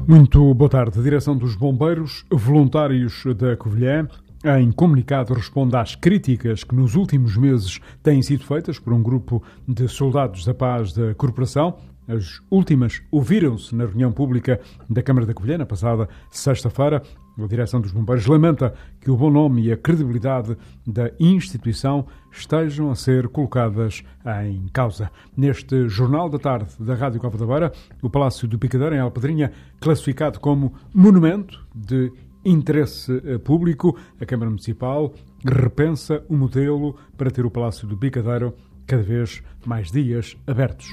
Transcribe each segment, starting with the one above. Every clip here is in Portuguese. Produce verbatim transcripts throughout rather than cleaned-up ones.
Muito boa tarde. A Direção dos Bombeiros Voluntários da Covilhã, em comunicado, responde às críticas que nos últimos meses têm sido feitas por um grupo de soldados da paz da corporação. As últimas ouviram-se na reunião pública da Câmara da Covilhã, na passada sexta-feira. A Direção dos Bombeiros lamenta que o bom nome e a credibilidade da instituição estejam a ser colocadas em causa. Neste Jornal da Tarde da Rádio Cova da Beira, o Palácio do Picadeiro, em Alpedrinha, classificado como monumento de interesse público, a Câmara Municipal repensa o modelo para ter o Palácio do Picadeiro cada vez mais dias abertos.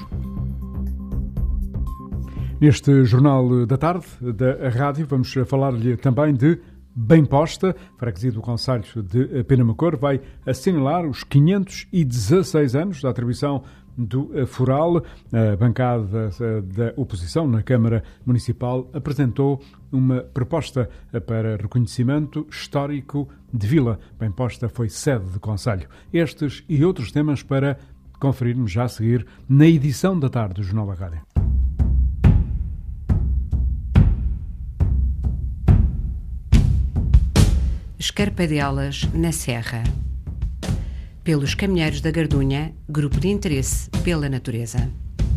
Neste Jornal da Tarde da Rádio vamos falar-lhe também de Bem-Posta. A freguesia do concelho de Penamacor vai assinalar os quinhentos e dezasseis anos da atribuição do Foral. A bancada da oposição na Câmara Municipal apresentou uma proposta para reconhecimento histórico de vila. Bem-Posta foi sede de concelho. Estes e outros temas para conferirmos já a seguir na edição da tarde do Jornal da Rádio. Escarpadelas na Serra. Pelos Caminheiros da Gardunha, grupo de interesse pela natureza.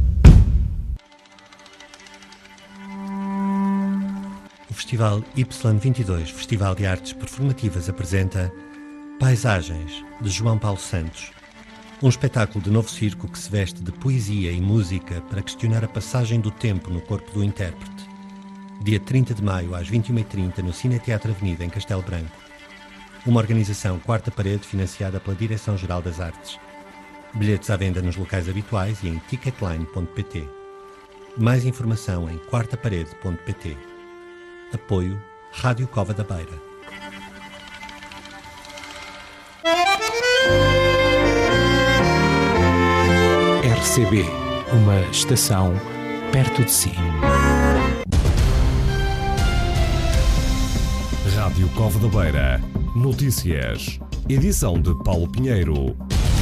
O Festival Y vinte e dois, Festival de Artes Performativas, apresenta Paisagens, de João Paulo Santos. Um espetáculo de novo circo que se veste de poesia e música para questionar a passagem do tempo no corpo do intérprete. Dia trinta de maio, às vinte e uma e trinta, no Cine Teatro Avenida, em Castelo Branco. Uma organização Quarta Parede financiada pela Direção-Geral das Artes. Bilhetes à venda nos locais habituais e em ticketline ponto pt. Mais informação em quarta parede ponto pt. Apoio Rádio Cova da Beira. R C B, uma estação perto de si. Rádio Cova da Beira. Notícias. Edição de Paulo Pinheiro.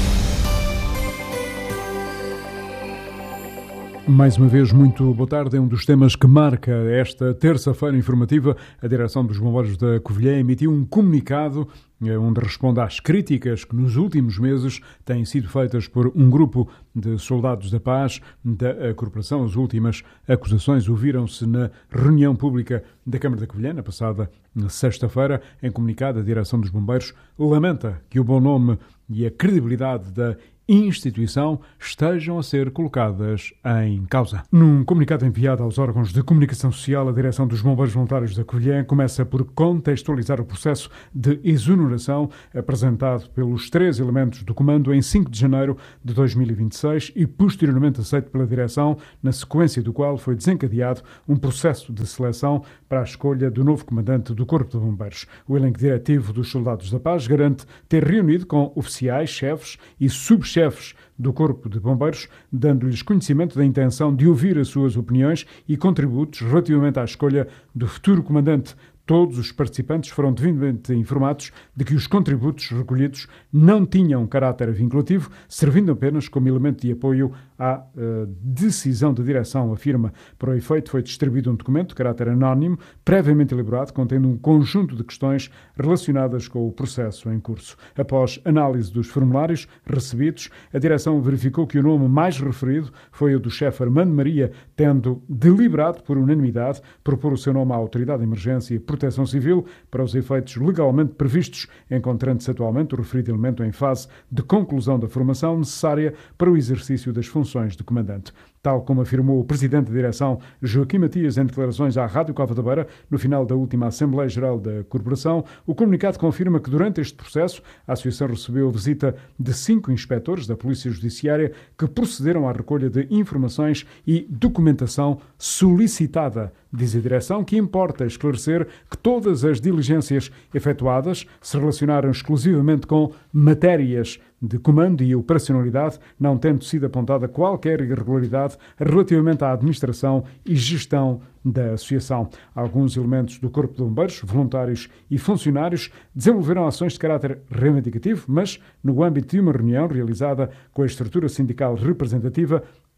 Mais uma vez, muito boa tarde. É um dos temas que marca esta terça-feira informativa. A Direção dos Bombeiros da Covilhã emitiu um comunicado onde responde às críticas que nos últimos meses têm sido feitas por um grupo de soldados da paz da corporação. As últimas acusações ouviram-se na reunião pública da Câmara da Covilhã, na passada sexta-feira. Em comunicado, a Direção dos Bombeiros lamenta que o bom nome e a credibilidade da instituição estejam a ser colocadas em causa. Num comunicado enviado aos órgãos de comunicação social, a Direção dos Bombeiros Voluntários da Covilhã começa por contextualizar o processo de exoneração apresentado pelos três elementos do comando em cinco de janeiro de dois mil e vinte e seis e posteriormente aceito pela Direção, na sequência do qual foi desencadeado um processo de seleção para a escolha do novo comandante do Corpo de Bombeiros. O elenco diretivo dos Soldados da Paz garante ter reunido com oficiais, chefes e subchefes chefes do Corpo de Bombeiros, dando-lhes conhecimento da intenção de ouvir as suas opiniões e contributos relativamente à escolha do futuro comandante. Todos os participantes foram devidamente informados de que os contributos recolhidos não tinham caráter vinculativo, servindo apenas como elemento de apoio à uh, decisão da direção, afirma. Para o efeito, foi distribuído um documento de caráter anónimo, previamente elaborado, contendo um conjunto de questões relacionadas com o processo em curso. Após análise dos formulários recebidos, a direção verificou que o nome mais referido foi o do chefe Armando Maria, tendo deliberado por unanimidade propor o seu nome à Autoridade de Emergência e Proteção Civil para os efeitos legalmente previstos, encontrando-se atualmente o referido elemento em fase de conclusão da formação necessária para o exercício das funções de comandante. Tal como afirmou o Presidente da Direção, Joaquim Matias, em declarações à Rádio Cova da Beira, no final da última Assembleia Geral da Corporação, o comunicado confirma que durante este processo a Associação recebeu a visita de cinco inspectores da Polícia Judiciária que procederam à recolha de informações e documentação solicitada. Diz a Direção que importa esclarecer que todas as diligências efetuadas se relacionaram exclusivamente com matérias de comando e operacionalidade, não tendo sido apontada qualquer irregularidade relativamente à administração e gestão da Associação. Alguns elementos do Corpo de Bombeiros, voluntários e funcionários, desenvolveram ações de caráter reivindicativo, mas no âmbito de uma reunião realizada com a estrutura sindical representativa,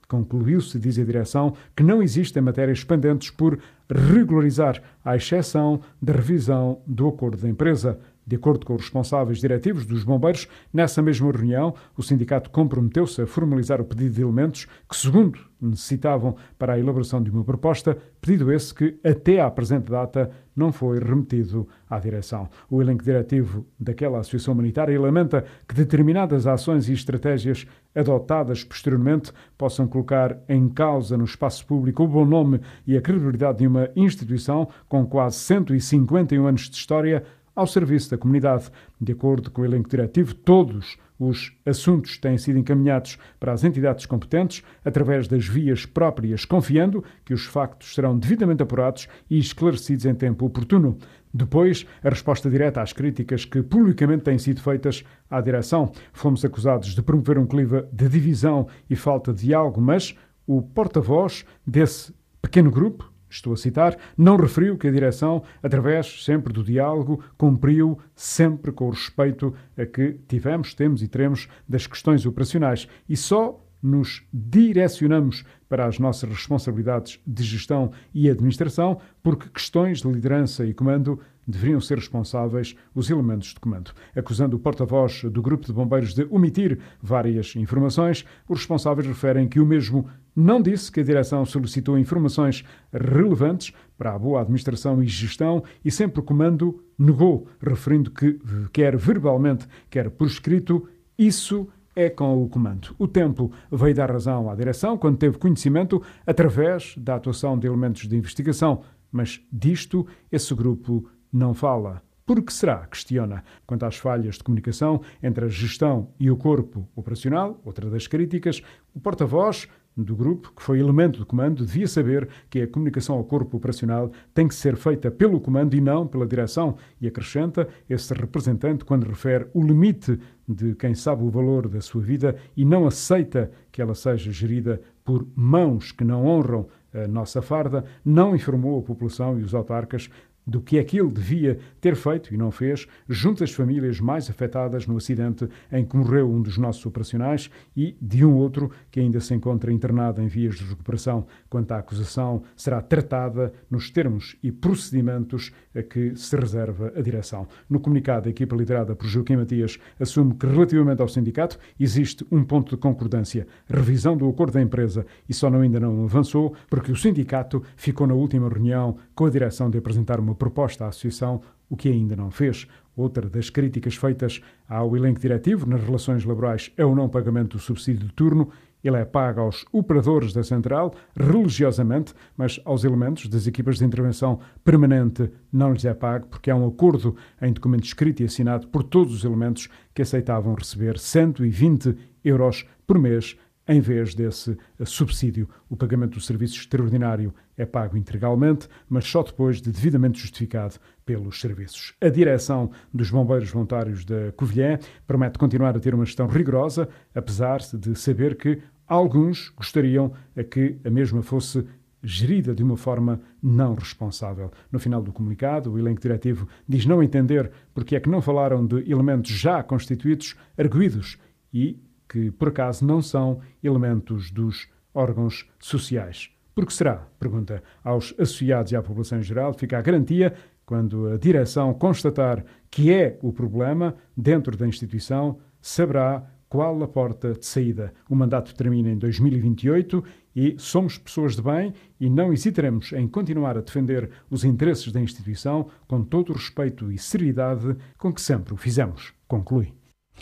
Concluiu-se, diz a direção, que não existem matérias pendentes por regularizar, à exceção da revisão do acordo da empresa. De acordo com os responsáveis diretivos dos bombeiros, nessa mesma reunião, o sindicato comprometeu-se a formalizar o pedido de elementos que, segundo necessitavam para a elaboração de uma proposta, pedido esse que, até à presente data, não foi remetido à direção. O elenco diretivo daquela associação humanitária lamenta que determinadas ações e estratégias adotadas posteriormente possam colocar em causa no espaço público o bom nome e a credibilidade de uma instituição com quase cento e cinquenta e um anos de história ao serviço da comunidade. De acordo com o elenco diretivo, todos os assuntos têm sido encaminhados para as entidades competentes através das vias próprias, confiando que os factos serão devidamente apurados e esclarecidos em tempo oportuno. Depois, a resposta direta às críticas que publicamente têm sido feitas à direção. Fomos acusados de promover um clima de divisão e falta de diálogo, mas o porta-voz desse pequeno grupo, estou a citar, não referiu que a direção, através sempre do diálogo, cumpriu sempre com o respeito a que tivemos, temos e teremos das questões operacionais e só nos direcionamos para as nossas responsabilidades de gestão e administração, porque questões de liderança e comando deveriam ser responsáveis os elementos de comando. Acusando o porta-voz do grupo de bombeiros de omitir várias informações, os responsáveis referem que o mesmo não disse que a direção solicitou informações relevantes para a boa administração e gestão e sempre o comando negou, referindo que, quer verbalmente, quer por escrito, isso é com o comando. O tempo veio dar razão à direção quando teve conhecimento através da atuação de elementos de investigação, mas disto esse grupo não fala. Por que será? Questiona. Quanto às falhas de comunicação entre a gestão e o corpo operacional, outra das críticas, o porta-voz do grupo, que foi elemento de comando, devia saber que a comunicação ao corpo operacional tem que ser feita pelo comando e não pela direção, e acrescenta esse representante quando refere o limite de quem sabe o valor da sua vida e não aceita que ela seja gerida por mãos que não honram a nossa farda, não informou a população e os autarcas do que é que ele devia ter feito e não fez, junto às famílias mais afetadas no acidente em que morreu um dos nossos operacionais e de um outro que ainda se encontra internado em vias de recuperação. Quanto à acusação, será tratada nos termos e procedimentos a que se reserva a direção. No comunicado, a equipa liderada por Joaquim Matias assume que, relativamente ao sindicato, existe um ponto de concordância, revisão do acordo da empresa, e só não ainda não avançou porque o sindicato ficou na última reunião com a direção de apresentar uma proposta à associação, o que ainda não fez. Outra das críticas feitas ao elenco diretivo nas relações laborais é o não pagamento do subsídio de turno. Ele é pago aos operadores da central, religiosamente, mas aos elementos das equipas de intervenção permanente não lhes é pago, porque há um acordo em documento escrito e assinado por todos os elementos que aceitavam receber cento e vinte euros por mês em vez desse subsídio. O pagamento do serviço extraordinário é pago integralmente, mas só depois de devidamente justificado pelos serviços. A direção dos Bombeiros Voluntários da Covilhã promete continuar a ter uma gestão rigorosa, apesar de saber que alguns gostariam que a mesma fosse gerida de uma forma não responsável. No final do comunicado, o elenco diretivo diz não entender porque é que não falaram de elementos já constituídos, arguídos e que, por acaso, não são elementos dos órgãos sociais. Por que será? Pergunta aos associados e à população em geral. Fica a garantia, quando a direção constatar que é o problema dentro da instituição, saberá qual a porta de saída. O mandato termina em dois mil e vinte e oito e somos pessoas de bem e não hesitaremos em continuar a defender os interesses da instituição com todo o respeito e seriedade com que sempre o fizemos. Conclui.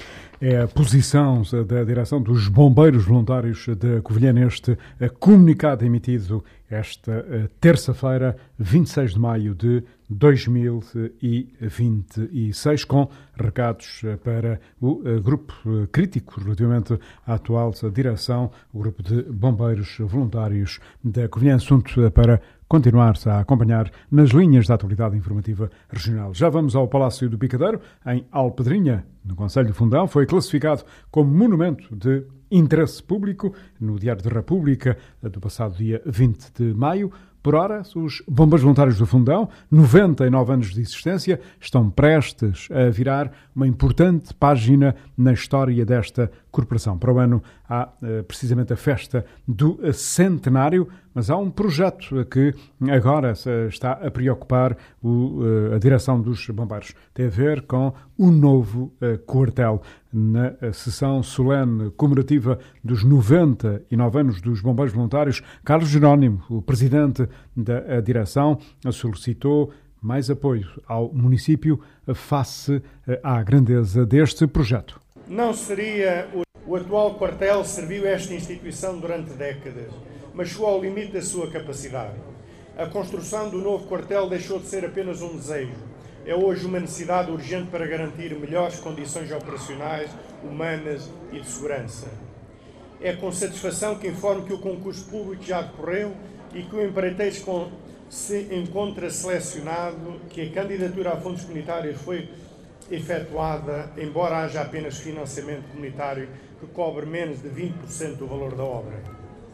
É a posição da direção dos Bombeiros Voluntários da Covilhã neste comunicado emitido esta terça-feira, vinte e seis de maio de dois mil e vinte e seis, com recados para o grupo crítico relativamente à atual direção, o grupo de Bombeiros Voluntários da Covilhã. Assunto para continuar-se a acompanhar nas linhas da atualidade informativa regional. Já vamos ao Palácio do Picadeiro, em Alpedrinha, no Concelho de Fundão. Foi classificado como monumento de interesse público no Diário da República do passado dia vinte de maio. Por ora, os Bombeiros Voluntários do Fundão, noventa e nove anos de existência, estão prestes a virar uma importante página na história desta corporação. Para o ano há precisamente a festa do centenário, mas há um projeto que agora está a preocupar o, a direção dos bombeiros. Tem a ver com o novo quartel. Na sessão solene comemorativa dos noventa e nove anos dos Bombeiros Voluntários, Carlos Jerónimo, o presidente da direção, solicitou mais apoio ao município face à grandeza deste projeto. Não seria o atual quartel serviu esta instituição durante décadas, mas chegou ao limite da sua capacidade. A construção do novo quartel deixou de ser apenas um desejo. É hoje uma necessidade urgente para garantir melhores condições operacionais, humanas e de segurança. É com satisfação que informo que o concurso público já decorreu e que o empreiteiro se encontra selecionado, que a candidatura a fundos comunitários foi efetuada, embora haja apenas financiamento comunitário que cobre menos de vinte por cento do valor da obra.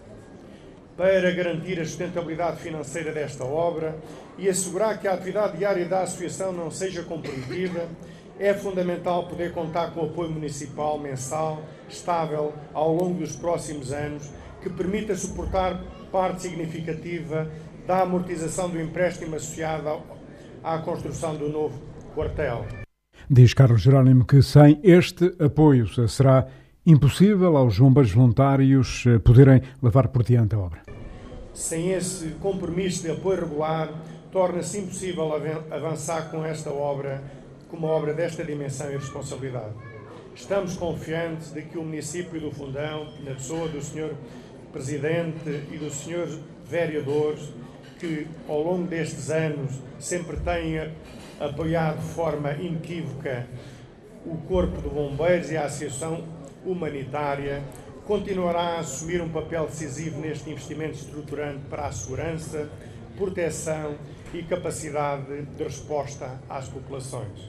Para garantir a sustentabilidade financeira desta obra e assegurar que a atividade diária da Associação não seja comprometida, é fundamental poder contar com o apoio municipal mensal, estável, ao longo dos próximos anos, que permita suportar parte significativa da amortização do empréstimo associado à construção do novo quartel. Diz Carlos Jerónimo que sem este apoio será impossível aos bombeiros voluntários poderem levar por diante a obra. Sem esse compromisso de apoio regular, torna-se impossível avançar com esta obra, com uma obra desta dimensão e responsabilidade. Estamos confiantes de que o município do Fundão, na pessoa do senhor Presidente e dos senhores vereadores, que ao longo destes anos sempre têm apoiado de forma inequívoca o Corpo de Bombeiros e a Associação Humanitária, continuará a assumir um papel decisivo neste investimento estruturante para a segurança, proteção e capacidade de resposta às populações.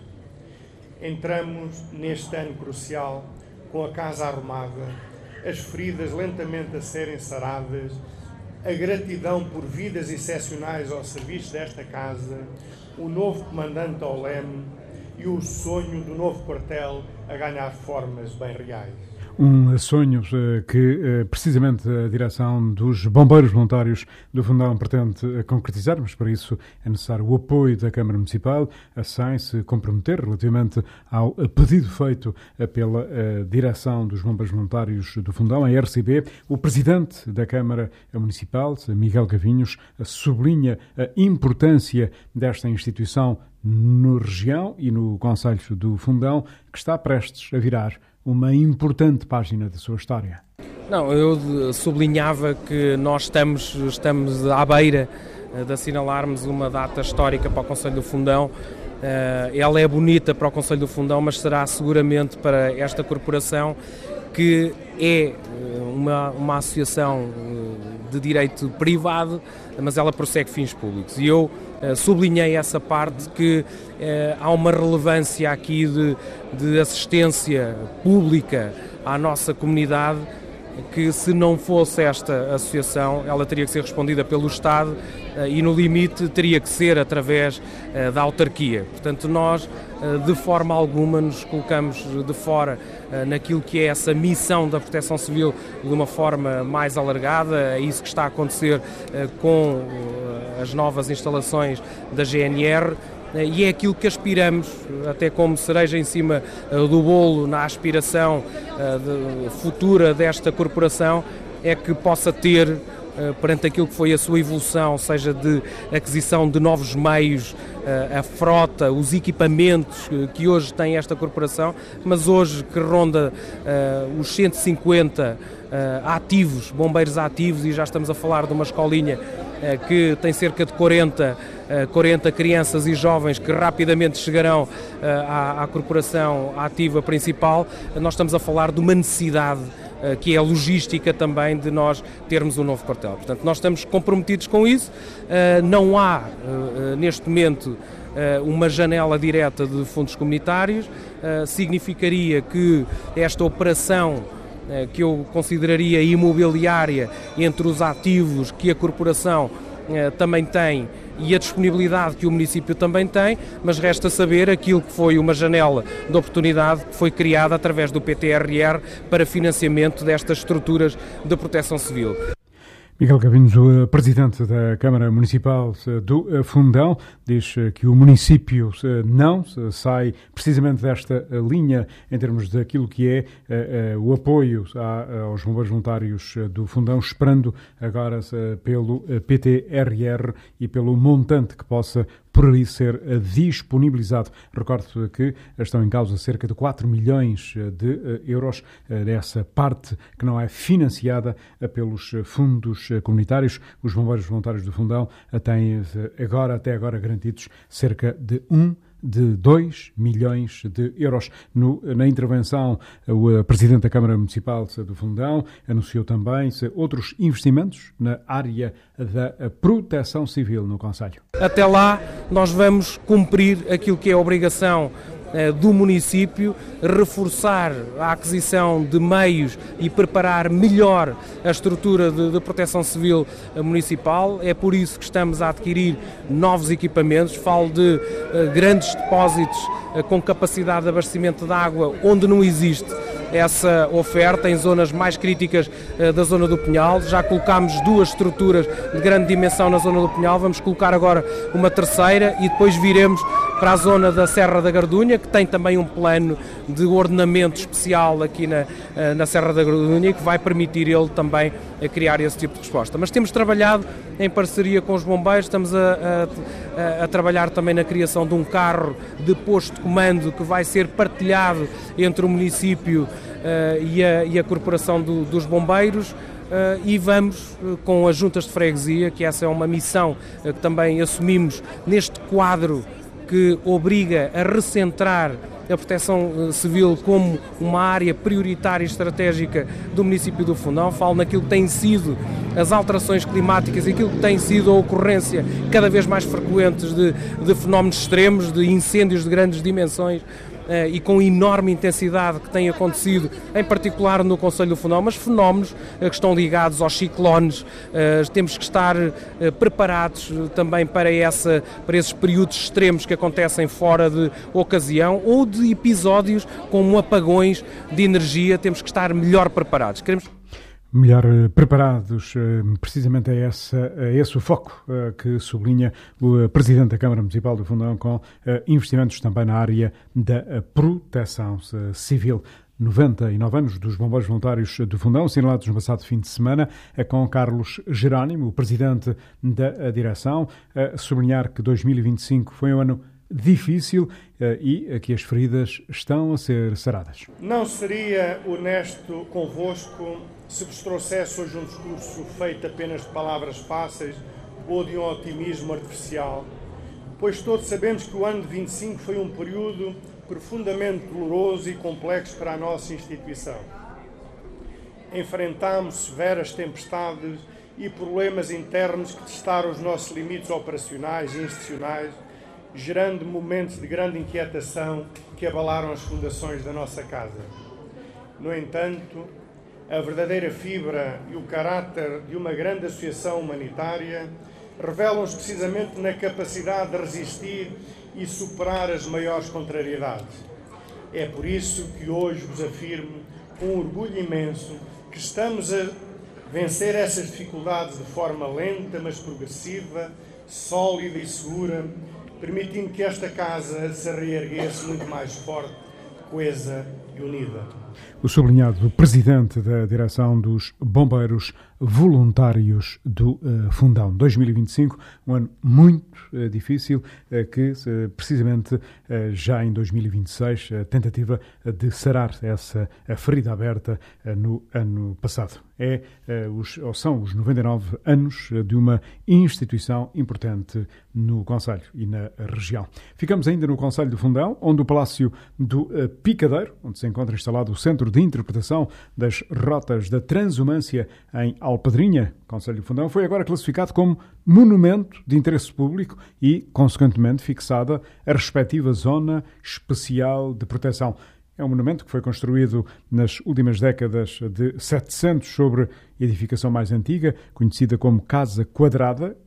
Entramos neste ano crucial com a casa arrumada, as feridas lentamente a serem saradas, a gratidão por vidas excepcionais ao serviço desta casa, o novo comandante ao leme e o sonho do novo quartel a ganhar formas bem reais. Um sonho que precisamente a direção dos Bombeiros Voluntários do Fundão pretende concretizar, mas para isso é necessário o apoio da Câmara Municipal, sem se comprometer relativamente ao pedido feito pela direção dos Bombeiros Voluntários do Fundão, a R C B. O presidente da Câmara Municipal, Miguel Gavinhos, sublinha a importância desta instituição na região e no concelho do Fundão, que está prestes a virar uma importante página da sua história. Não, eu sublinhava que nós estamos, estamos à beira de assinalarmos uma data histórica para o Concelho do Fundão. Ela é bonita para o Concelho do Fundão, mas será seguramente para esta corporação, que é uma, uma associação de direito privado, mas ela prossegue fins públicos. E eu sublinhei essa parte, que eh, há uma relevância aqui de, de assistência pública à nossa comunidade, que se não fosse esta associação, ela teria que ser respondida pelo Estado eh, e no limite teria que ser através eh, da autarquia. Portanto, nós eh, de forma alguma nos colocamos de fora eh, naquilo que é essa missão da Proteção Civil de uma forma mais alargada. É isso que está a acontecer eh, com eh, as novas instalações da G N R. E é aquilo que aspiramos, até como cereja em cima uh, do bolo, na aspiração uh, de, futura desta corporação, é que possa ter, uh, perante aquilo que foi a sua evolução, seja de aquisição de novos meios, uh, a frota, os equipamentos uh, que hoje tem esta corporação, mas hoje que ronda uh, os cento e cinquenta uh, ativos, bombeiros ativos, e já estamos a falar de uma escolinha uh, que tem cerca de quarenta quarenta crianças e jovens que rapidamente chegarão uh, à, à corporação ativa principal. Nós estamos a falar de uma necessidade uh, que é a logística também de nós termos um novo quartel. Portanto, nós estamos comprometidos com isso. Uh, não há, uh, neste momento, uh, uma janela direta de fundos comunitários. Uh, significaria que esta operação, uh, que eu consideraria imobiliária entre os ativos que a corporação também tem e a disponibilidade que o município também tem, mas resta saber aquilo que foi uma janela de oportunidade que foi criada através do P T R R para financiamento destas estruturas de proteção civil. Miguel Gavinhos, o presidente da Câmara Municipal do Fundão, diz que o município não sai precisamente desta linha em termos daquilo que é o apoio aos bombeiros voluntários do Fundão, esperando agora pelo P T R R e pelo montante que possa por ali ser disponibilizado. Recordo que estão em causa cerca de quatro milhões de euros dessa parte que não é financiada pelos fundos comunitários. Os bombeiros voluntários do Fundão têm agora, até agora garantidos cerca de um de dois milhões de euros. No, na intervenção, o Presidente da Câmara Municipal do Fundão anunciou também outros investimentos na área da proteção civil no concelho. Até lá, nós vamos cumprir aquilo que é a obrigação do município, reforçar a aquisição de meios e preparar melhor a estrutura de, de proteção civil municipal. É por isso que estamos a adquirir novos equipamentos. Falo de uh, grandes depósitos uh, com capacidade de abastecimento de água onde não existe essa oferta, em zonas mais críticas uh, da zona do Pinhal. Já colocámos duas estruturas de grande dimensão na zona do Pinhal, vamos colocar agora uma terceira e depois viremos para a zona da Serra da Gardunha, que tem também um plano de ordenamento especial aqui na, na Serra da Gardunha, que vai permitir ele também a criar esse tipo de resposta. Mas temos trabalhado em parceria com os bombeiros, estamos a, a, a trabalhar também na criação de um carro de posto de comando que vai ser partilhado entre o município uh, e, a, e a Corporação do, dos Bombeiros. Uh, e vamos uh, com as juntas de freguesia, que essa é uma missão uh, que também assumimos neste quadro que obriga a recentrar a proteção civil como uma área prioritária e estratégica do município do Fundão. Falo naquilo que tem sido as alterações climáticas e aquilo que tem sido a ocorrência cada vez mais frequentes de, de fenómenos extremos, de incêndios de grandes dimensões, Uh, e com enorme intensidade que tem acontecido, em particular no Concelho do Fundão, mas fenómenos uh, que estão ligados aos ciclones. Uh, temos que estar uh, preparados uh, também para, essa, para esses períodos extremos que acontecem fora de ocasião ou de episódios como apagões de energia. Temos que estar melhor preparados. Queremos... Melhor preparados, precisamente é, essa, é esse o foco que sublinha o Presidente da Câmara Municipal do Fundão, com investimentos também na área da proteção civil. noventa e nove anos dos Bombeiros Voluntários do Fundão, assinalados no passado fim de semana, com Carlos Jerónimo, o Presidente da direção, a sublinhar que dois mil e vinte e cinco foi um ano difícil e que as feridas estão a ser saradas. Não seria honesto convosco se vos trouxesse hoje um discurso feito apenas de palavras fáceis ou de um otimismo artificial, pois todos sabemos que o ano de vinte e cinco foi um período profundamente doloroso e complexo para a nossa instituição. Enfrentámos severas tempestades e problemas internos que testaram os nossos limites operacionais e institucionais, gerando momentos de grande inquietação que abalaram as fundações da nossa casa. No entanto, a verdadeira fibra e o caráter de uma grande associação humanitária revelam-se precisamente na capacidade de resistir e superar as maiores contrariedades. É por isso que hoje vos afirmo, com um orgulho imenso, que estamos a vencer essas dificuldades de forma lenta, mas progressiva, sólida e segura, permitindo que esta casa se reerguesse muito mais forte, coesa e unida. O sublinhado Presidente da Direção dos Bombeiros Voluntários do uh, Fundão. dois mil e vinte e cinco, um ano muito uh, difícil, uh, que uh, precisamente uh, já em dois mil e vinte e seis, a tentativa de sarar essa a ferida aberta uh, no ano passado. É, uh, os, ou são os noventa e nove anos de uma instituição importante no concelho e na região. Ficamos ainda no Concelho do Fundão, onde o Palácio do uh, Picadeiro, onde se encontra instalado o Centro de Interpretação das Rotas da Transumância em Alpedrinha, Concelho do Fundão, foi agora classificado como monumento de interesse público e, consequentemente, fixada a respectiva zona especial de proteção. É um monumento que foi construído nas últimas décadas de setecentos sobre edificação mais antiga, conhecida como Casa Quadrada,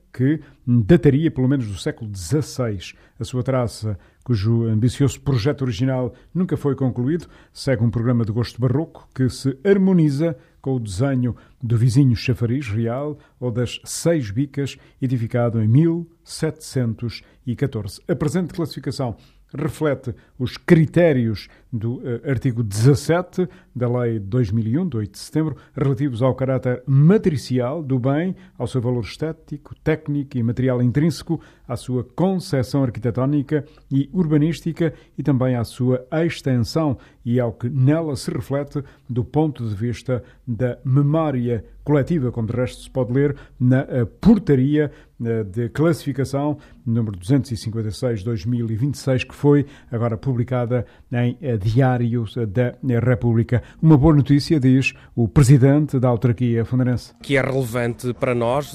que dataria pelo menos do século dezasseis. A sua traça, cujo ambicioso projeto original nunca foi concluído, segue um programa de gosto barroco que se harmoniza com o desenho do vizinho chafariz real ou das seis bicas, edificado em mil setecentos e catorze. A presente classificação reflete os critérios do uh, artigo dezassete da Lei de dois mil e um, de oito de setembro, relativos ao caráter matricial do bem, ao seu valor estético, técnico e material intrínseco, à sua concepção arquitetónica e urbanística e também à sua extensão e ao que nela se reflete do ponto de vista da memória coletiva, como de resto se pode ler na uh, portaria uh, de classificação número duzentos e cinquenta e seis de dois mil e vinte e seis, que foi agora publicada em uh, Diário da República. Uma boa notícia, diz o presidente da autarquia fundarense. Que é relevante para nós,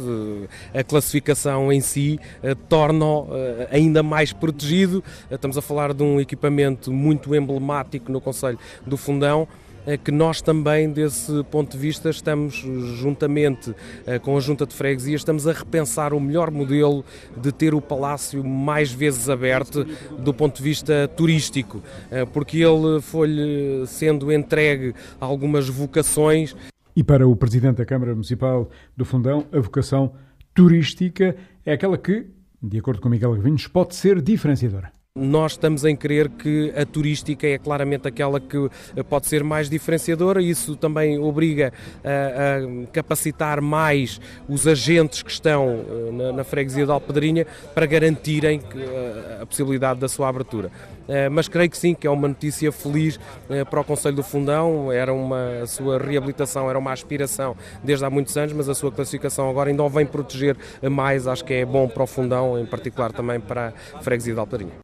a classificação em si torna-o ainda mais protegido. Estamos a falar de um equipamento muito emblemático no Concelho do Fundão, que nós também, desse ponto de vista, estamos, juntamente com a Junta de Freguesia, estamos a repensar o melhor modelo de ter o Palácio mais vezes aberto do ponto de vista turístico, porque ele foi-lhe sendo entregue a algumas vocações. E para o Presidente da Câmara Municipal do Fundão, a vocação turística é aquela que, de acordo com Miguel Gavinhos, pode ser diferenciadora. Nós estamos em crer que a turística é claramente aquela que pode ser mais diferenciadora e isso também obriga a, a capacitar mais os agentes que estão na, na freguesia de Alpedrinha para garantirem que, a, a possibilidade da sua abertura. Mas creio que sim, que é uma notícia feliz para o Concelho do Fundão. Era uma, a sua reabilitação era uma aspiração desde há muitos anos, mas a sua classificação agora ainda o vem proteger mais. Acho que é bom para o Fundão, em particular também para a freguesia de Alpedrinha.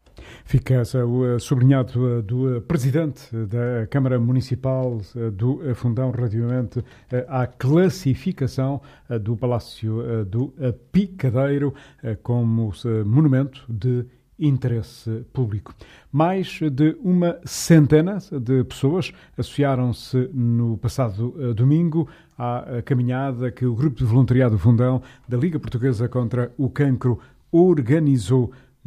Fica o sublinhado do Presidente da Câmara Municipal do Fundão relativamente à classificação do Palácio do Picadeiro como monumento de interesse público. Mais de uma centena de pessoas associaram-se no passado domingo à caminhada que o Grupo de Voluntariado do Fundão da Liga Portuguesa contra o Cancro organizou,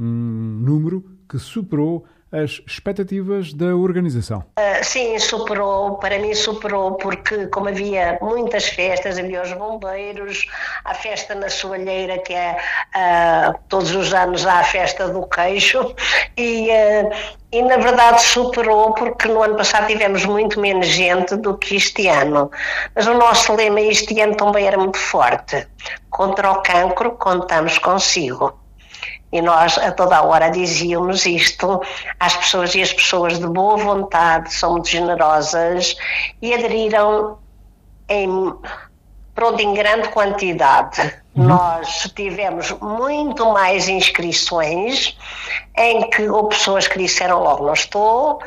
um número que superou as expectativas da organização. Uh, sim, superou, para mim superou, porque como havia muitas festas, havia os bombeiros, a festa na Soalheira, que é uh, todos os anos há a festa do queijo, e, uh, e na verdade superou, porque no ano passado tivemos muito menos gente do que este ano. Mas o nosso lema este ano também era muito forte: contra o cancro contamos consigo. E nós a toda a hora dizíamos isto às pessoas, e as pessoas de boa vontade são muito generosas e aderiram em, pronto, em grande quantidade. Uhum. Nós tivemos muito mais inscrições, em que houve pessoas que disseram logo: não estou,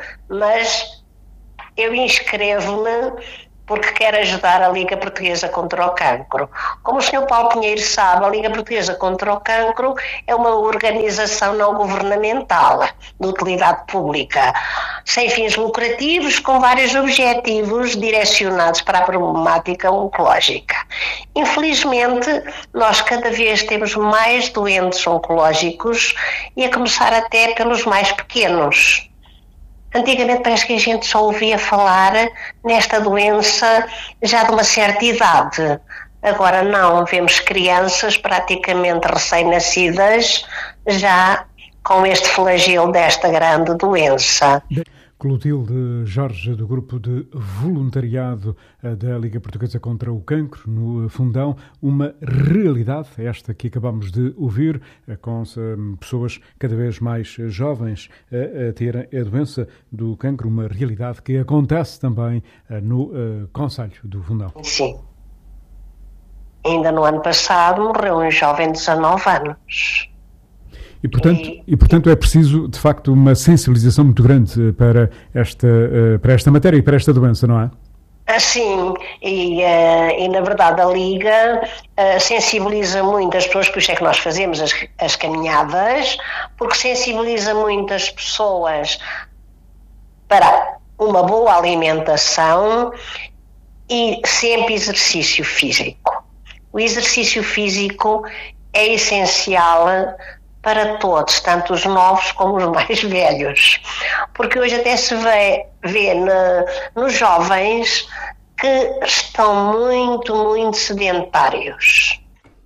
mas eu inscrevo-me porque quer ajudar a Liga Portuguesa contra o Cancro. Como o senhor Paulo Pinheiro sabe, a Liga Portuguesa contra o Cancro é uma organização não governamental de utilidade pública, sem fins lucrativos, com vários objetivos direcionados para a problemática oncológica. Infelizmente, nós cada vez temos mais doentes oncológicos, e a começar até pelos mais pequenos. Antigamente parece que a gente só ouvia falar nesta doença já de uma certa idade. Agora não, vemos crianças praticamente recém-nascidas já com este flagelo desta grande doença. Clotilde Jorge, do Grupo de Voluntariado da Liga Portuguesa contra o Cancro, no Fundão, uma realidade, esta que acabamos de ouvir, com pessoas cada vez mais jovens a terem a doença do cancro, uma realidade que acontece também no Concelho do Fundão. Sim. Ainda no ano passado morreu um jovem de dezanove anos. E portanto, e, e, portanto, é preciso, de facto, uma sensibilização muito grande para esta, para esta matéria e para esta doença, não é? Sim, e, e na verdade a Liga sensibiliza muito as pessoas, por isso é que nós fazemos as, as caminhadas, porque sensibiliza muito as pessoas para uma boa alimentação e sempre exercício físico. O exercício físico é essencial para todos, tanto os novos como os mais velhos, porque hoje até se vê, vê na, nos jovens que estão muito, muito sedentários.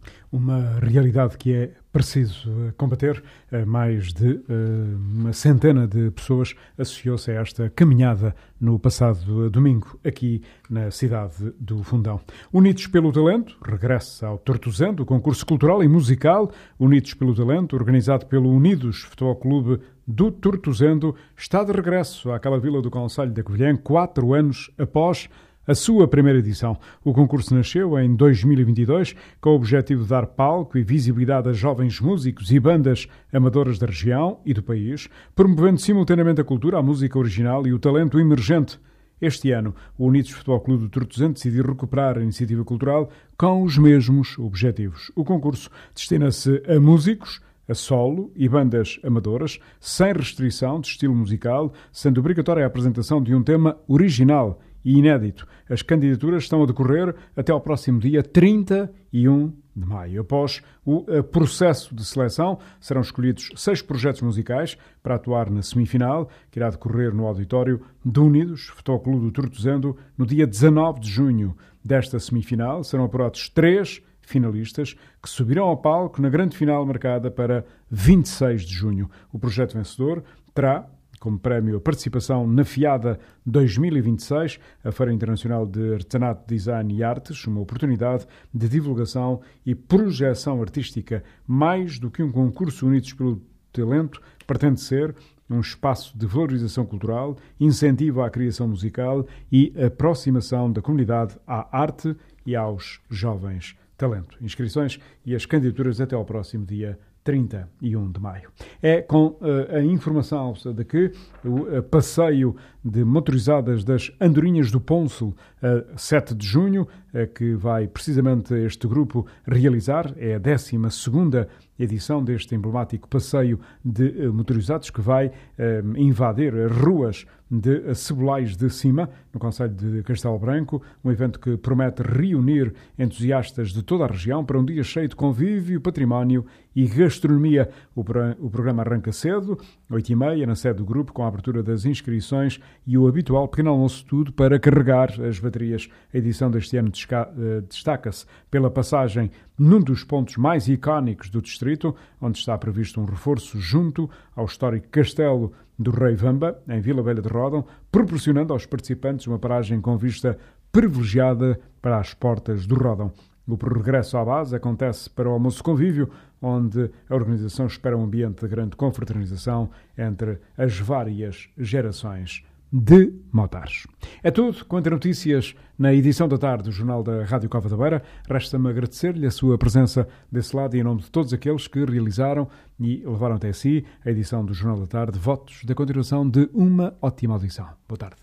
Uma realidade que é preciso combater. Mais de uma centena de pessoas associou-se a esta caminhada no passado domingo, aqui na cidade do Fundão. Unidos pelo Talento, regressa ao Tortuzendo, o concurso cultural e musical Unidos pelo Talento, organizado pelo Unidos Futebol Clube do Tortuzendo, está de regresso àquela vila do concelho da Covilhã, quatro anos após a sua primeira edição. O concurso nasceu em dois mil e vinte e dois com o objetivo de dar palco e visibilidade a jovens músicos e bandas amadoras da região e do país, promovendo simultaneamente a cultura, a música original e o talento emergente. Este ano, o Unidos Futebol Clube do Tortuzendo decidiu recuperar a iniciativa cultural com os mesmos objetivos. O concurso destina-se a músicos, a solo e bandas amadoras, sem restrição de estilo musical, sendo obrigatória a apresentação de um tema original e inédito. As candidaturas estão a decorrer até ao próximo dia trinta e um de maio. Após o processo de seleção, serão escolhidos seis projetos musicais para atuar na semifinal, que irá decorrer no auditório do Unidos Futebol Clube do Tortuzendo no dia dezanove de junho. Desta semifinal serão apurados três finalistas que subirão ao palco na grande final marcada para vinte e seis de junho. O projeto vencedor terá como prémio a participação na FIADA dois mil e vinte e seis, a Feira Internacional de Artesanato, Design e Artes, uma oportunidade de divulgação e projeção artística. Mais do que um concurso Unidos pelo Talento, pretende ser um espaço de valorização cultural, incentivo à criação musical e aproximação da comunidade à arte e aos jovens talento. Inscrições e as candidaturas até ao próximo dia trinta e um de maio. É com uh, a informação de que o uh, passeio de motorizadas das Andorinhas do Ponço, uh, sete de junho, uh, que vai precisamente este grupo realizar, é a décima segunda edição deste emblemático passeio de uh, motorizados que vai uh, invadir as ruas de Cebolais de Cima, no concelho de Castelo Branco, um evento que promete reunir entusiastas de toda a região para um dia cheio de convívio, património e gastronomia. O, pro- o programa arranca cedo, oito e meia, na sede do grupo, com a abertura das inscrições e o habitual pequeno almoço tudo para carregar as baterias. A edição deste ano desca- destaca-se pela passagem num dos pontos mais icónicos do distrito, onde está previsto um reforço junto ao histórico Castelo do Rei Vamba, em Vila Velha de Ródão, proporcionando aos participantes uma paragem com vista privilegiada para as portas do Ródão. O regresso à base acontece para o almoço convívio, onde a organização espera um ambiente de grande confraternização entre as várias gerações de motares. É tudo quanto a notícias na edição da tarde do Jornal da Rádio Cova da Beira. Resta-me agradecer-lhe a sua presença desse lado e em nome de todos aqueles que realizaram e levaram até si a edição do Jornal da Tarde. Votos da continuação de uma ótima audição. Boa tarde.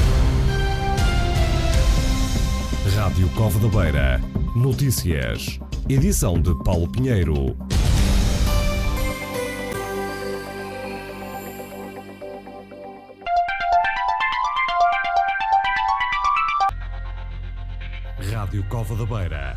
Rádio Cova da Beira. Notícias. Edição de Paulo Pinheiro. Rádio Cova da Beira.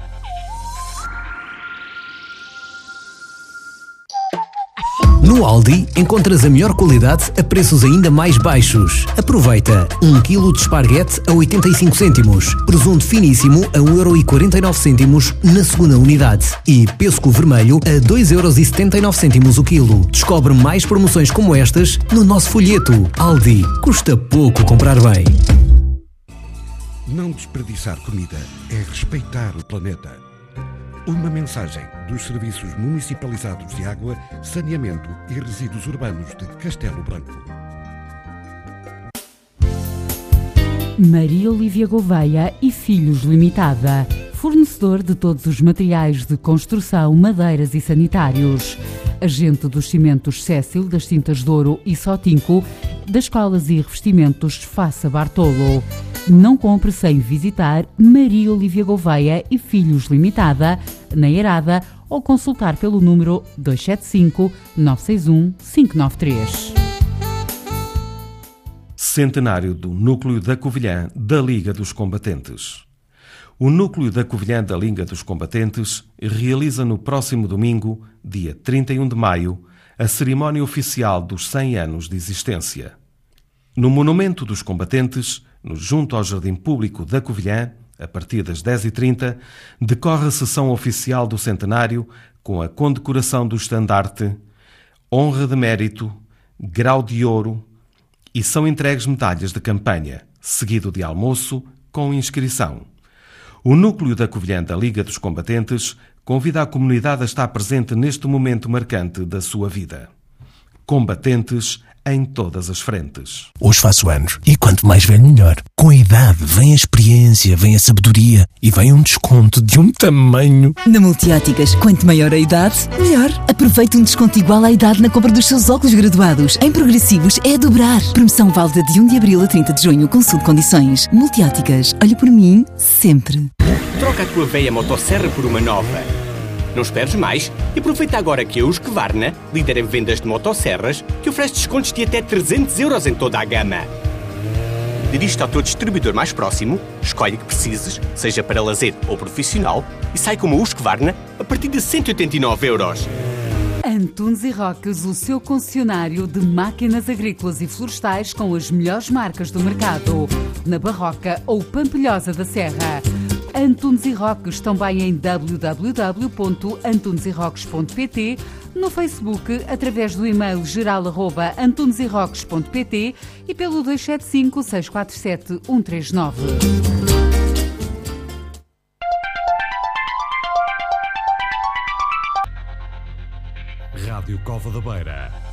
No Aldi encontras a melhor qualidade a preços ainda mais baixos. Aproveita um quilo de esparguete a oitenta e cinco cêntimos, presunto finíssimo a um euro e quarenta e nove cêntimos na segunda unidade e pêssego vermelho a dois euros e setenta e nove cêntimos o quilo. Descobre mais promoções como estas no nosso folheto. Aldi, custa pouco comprar bem. Não desperdiçar comida é respeitar o planeta. Uma mensagem dos Serviços Municipalizados de Água, Saneamento e Resíduos Urbanos de Castelo Branco. Maria Olívia Gouveia e Filhos Limitada, fornecedor de todos os materiais de construção, madeiras e sanitários. Agente dos cimentos Cécil, das Tintas Douro e Sotinco, das colas e revestimentos Faça Bartolo. Não compre sem visitar Maria Olívia Gouveia e Filhos Limitada, na Eirada, ou consultar pelo número dois sete cinco, nove seis um, cinco nove três. Centenário do Núcleo da Covilhã da Liga dos Combatentes. O Núcleo da Covilhã da Linga dos Combatentes realiza no próximo domingo, dia trinta e um de maio, a cerimónia oficial dos cem anos de existência. No Monumento dos Combatentes, no junto ao Jardim Público da Covilhã, a partir das dez e trinta, decorre a sessão oficial do centenário com a condecoração do estandarte, honra de mérito, grau de ouro e são entregues medalhas de campanha, seguido de almoço com inscrição. O Núcleo da Covilhã da Liga dos Combatentes convida a comunidade a estar presente neste momento marcante da sua vida. Combatentes em todas as frentes. Hoje faço anos e quanto mais velho melhor. Com a idade vem a experiência, vem a sabedoria e vem um desconto de um tamanho. Na Multióticas, quanto maior a idade, melhor. Aproveite um desconto igual à idade na compra dos seus óculos graduados. Em progressivos é a dobrar. Promoção válida de um de abril a trinta de junho. Consulte condições. Multióticas, olha por mim sempre. Troca a tua velha motosserra por uma nova. Não esperes mais e aproveita agora que a Husqvarna, líder em vendas de motosserras, que oferece descontos de até trezentos euros em toda a gama. Dirige-te ao teu distribuidor mais próximo, escolhe o que precises, seja para lazer ou profissional, e sai com uma Husqvarna a partir de cento e oitenta e nove euros. Antunes e Roques, o seu concessionário de máquinas agrícolas e florestais com as melhores marcas do mercado. Na Barroca ou Pampilhosa da Serra. Antunes e Roques também em w w w ponto antunes e roques ponto p t, no Facebook através do e-mail geral arroba antunes e roques ponto p t e pelo dois sete cinco, seis quatro sete, um três nove. Rádio Cova da Beira.